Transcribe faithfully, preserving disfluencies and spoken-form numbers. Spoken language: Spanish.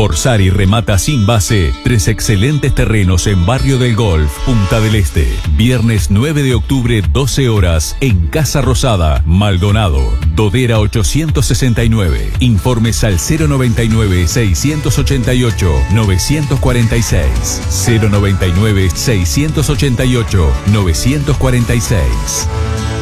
Orsari remata sin base tres excelentes terrenos en Barrio del Golf, Punta del Este. Viernes nueve de octubre, doce horas, en Casa Rosada, Maldonado. Dodera ochocientos sesenta y nueve. Informes al cero noventa y nueve, seiscientos ochenta y ocho, novecientos cuarenta y seis. cero noventa y nueve, seiscientos ochenta y ocho, novecientos cuarenta y seis.